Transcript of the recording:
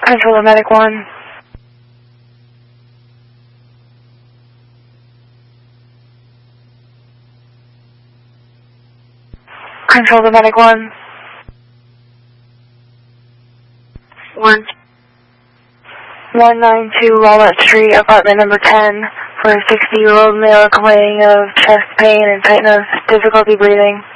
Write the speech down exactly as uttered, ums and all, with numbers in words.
Control the medic one. Control the medic one. One. one ninety-two Walnut Street, apartment number ten, for a sixty-year-old male complaining of chest pain and tightness, difficulty breathing.